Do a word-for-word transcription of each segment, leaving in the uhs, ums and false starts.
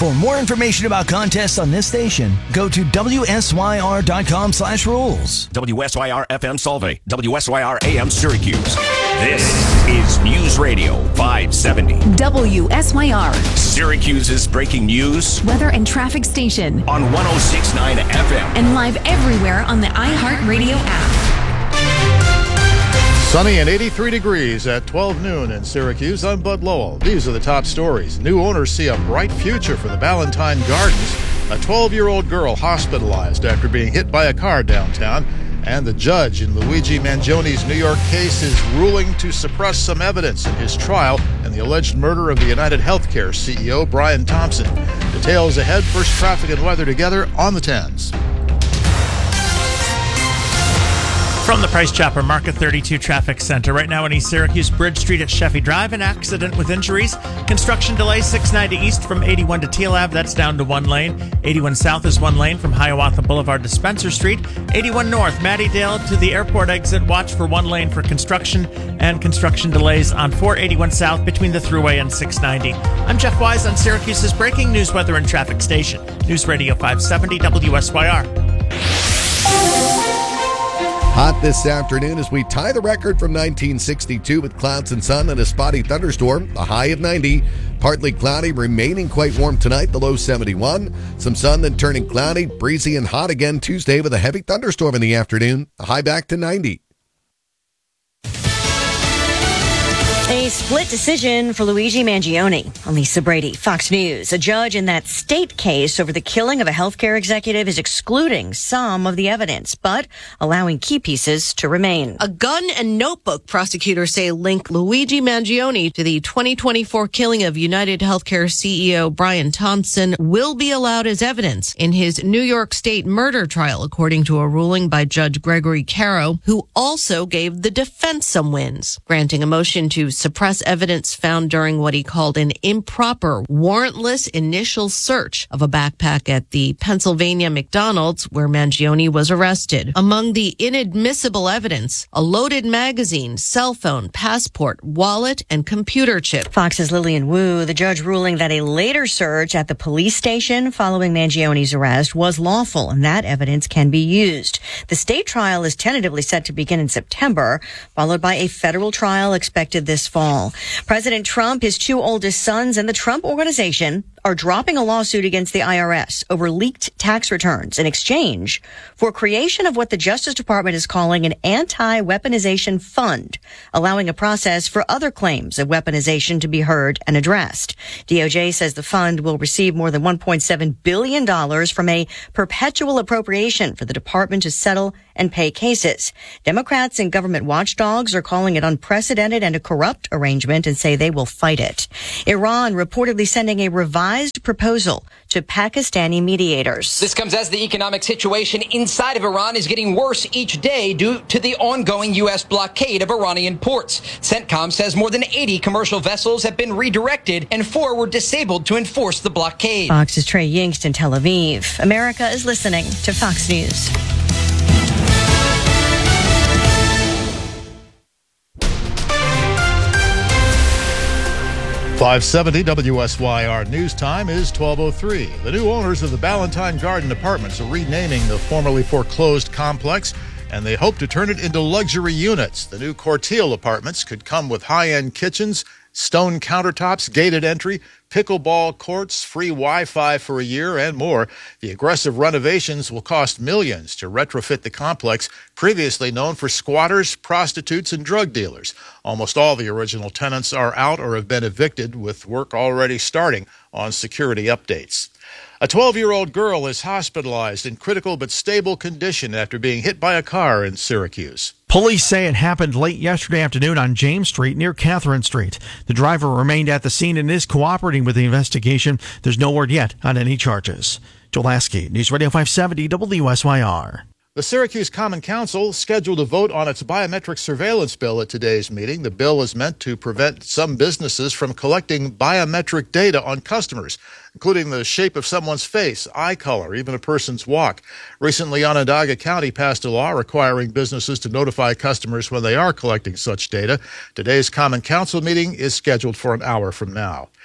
For more information about contests on this station, go to W S Y R dot com slash rules. W S Y R F M Solvay, W S Y R A M Syracuse. This is News Radio five seventy. W S Y R. Syracuse's breaking news. Weather and traffic station. On one oh six point nine F M. And live everywhere on the iHeartRadio app. Sunny and eighty-three degrees at twelve noon in Syracuse. I'm Bud Lowell. These are the top stories. New owners see a bright future for the Ballantyne Gardens. A twelve-year-old girl hospitalized after being hit by a car downtown. And the judge in Luigi Mangioni's New York case is ruling to suppress some evidence in his trial in the alleged murder of the United Healthcare C E O, Brian Thompson. Details ahead. First, traffic and weather together on the tens. From the Price Chopper Market thirty-two Traffic Center. Right now in East Syracuse, Bridge Street at Sheffey Drive, an accident with injuries. Construction delay six ninety east from eighty-one to Teal Ave. That's down to one lane. eighty-one south is one lane from Hiawatha Boulevard to Spencer Street. eighty-one north, Mattydale to the airport exit. Watch for one lane for construction and construction delays on four eighty-one south between the Thruway and six ninety. I'm Jeff Wise on Syracuse's breaking news, weather, and traffic station. News Radio five seventy W S Y R. Hot this afternoon as we tie the record from nineteen sixty-two with clouds and sun and a spotty thunderstorm, a high of ninety. Partly cloudy, remaining quite warm tonight, the low seventy-one. Some sun, then turning cloudy, breezy and hot again Tuesday with a heavy thunderstorm in the afternoon, a high back to ninety. A split decision for Luigi Mangioni. I'm Lisa Brady, Fox News. A judge in that state case over the killing of a healthcare executive is excluding some of the evidence, but allowing key pieces to remain. A gun and notebook, prosecutors say, link Luigi Mangioni to the twenty twenty-four killing of United Healthcare C E O Brian Thompson will be allowed as evidence in his New York State murder trial, according to a ruling by Judge Gregory Caro, who also gave the defense some wins, granting a motion to suppress evidence found during what he called an improper, warrantless initial search of a backpack at the Pennsylvania McDonald's where Mangioni was arrested. Among the inadmissible evidence, a loaded magazine, cell phone, passport, wallet, and computer chip. Fox's Lillian Wu, the judge ruling that a later search at the police station following Mangioni's arrest was lawful and that evidence can be used. The state trial is tentatively set to begin in September, followed by a federal trial expected this fall. President Trump, his two oldest sons, and the Trump Organization are dropping a lawsuit against the I R S over leaked tax returns in exchange for creation of what the Justice Department is calling an anti-weaponization fund, allowing a process for other claims of weaponization to be heard and addressed. D O J says the fund will receive more than one point seven billion dollars from a perpetual appropriation for the department to settle and pay cases. Democrats and government watchdogs are calling it unprecedented and a corrupt arrangement and say they will fight it. Iran reportedly sending a revised proposal to Pakistani mediators. This comes as the economic situation inside of Iran is getting worse each day due to the ongoing U S blockade of Iranian ports. CENTCOM says more than eighty commercial vessels have been redirected and four were disabled to enforce the blockade. Fox's Trey Yingst in Tel Aviv. America is listening to Fox News. five seventy W S Y R news time is twelve oh three. The new owners of the Ballantyne Garden Apartments are renaming the formerly foreclosed complex, and they hope to turn it into luxury units. The new Corteil apartments could come with high-end kitchens, stone countertops, gated entry, pickleball courts, free Wi-Fi for a year, and more. The aggressive renovations will cost millions to retrofit the complex, previously known for squatters, prostitutes, and drug dealers. Almost all the original tenants are out or have been evicted, with work already starting on security updates. A twelve-year-old girl is hospitalized in critical but stable condition after being hit by a car in Syracuse. Police say it happened late yesterday afternoon on James Street near Catherine Street. The driver remained at the scene and is cooperating with the investigation. There's no word yet on any charges. Joel Lasky, News Radio five seventy W S Y R. The Syracuse Common Council scheduled a vote on its biometric surveillance bill at today's meeting. The bill is meant to prevent some businesses from collecting biometric data on customers, including the shape of someone's face, eye color, even a person's walk. Recently, Onondaga County passed a law requiring businesses to notify customers when they are collecting such data. Today's Common Council meeting is scheduled for an hour from now.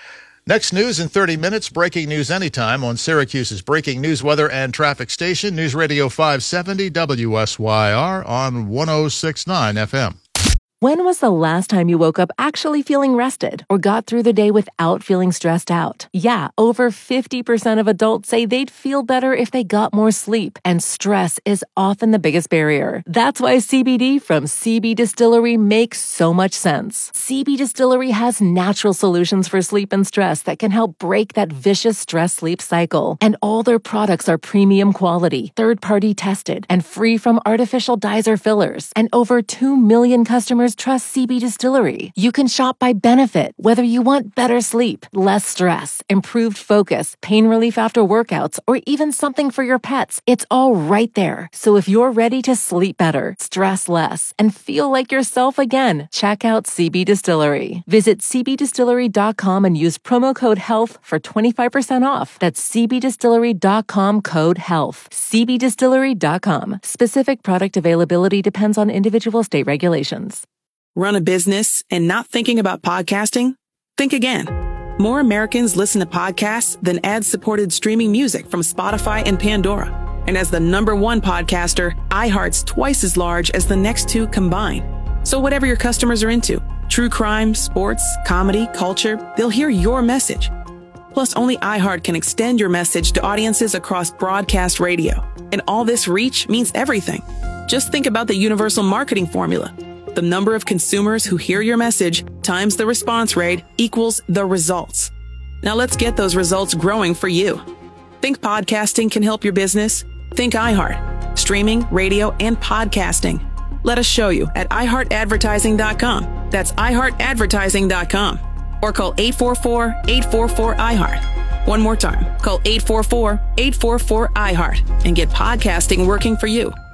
Next news in thirty minutes, breaking news anytime on Syracuse's breaking news, weather, and traffic station, News Radio five seventy W S Y R on one oh six point nine F M. When was the last time you woke up actually feeling rested or got through the day without feeling stressed out? Yeah, over fifty percent of adults say they'd feel better if they got more sleep, and stress is often the biggest barrier. That's why C B D from C B Distillery makes so much sense. C B Distillery has natural solutions for sleep and stress that can help break that vicious stress-sleep cycle. And all their products are premium quality, third-party tested, and free from artificial dyes or fillers. And over two million customers trust C B Distillery. You can shop by benefit, whether you want better sleep, less stress, improved focus, pain relief after workouts, or even something for your pets. It's all right there. So if you're ready to sleep better, stress less, and feel like yourself again, check out C B Distillery. Visit c b distillery dot com and use promo code HEALTH for twenty-five percent off. That's c b distillery dot com code HEALTH. c b distillery dot com. Specific product availability depends on individual state regulations. Run a business and not thinking about podcasting? Think again. More Americans listen to podcasts than ad-supported streaming music from Spotify and Pandora. And as the number one podcaster, iHeart's twice as large as the next two combined. So whatever your customers are into, true crime, sports, comedy, culture, they'll hear your message. Plus, only iHeart can extend your message to audiences across broadcast radio. And all this reach means everything. Just think about the universal marketing formula. The number of consumers who hear your message times the response rate equals the results. Now let's get those results growing for you. Think podcasting can help your business? Think iHeart. Streaming, radio, and podcasting. Let us show you at i heart advertising dot com. That's i heart advertising dot com. Or call eight four four, eight four four, I heart. One more time. Call eight four four, eight four four, I heart and get podcasting working for you.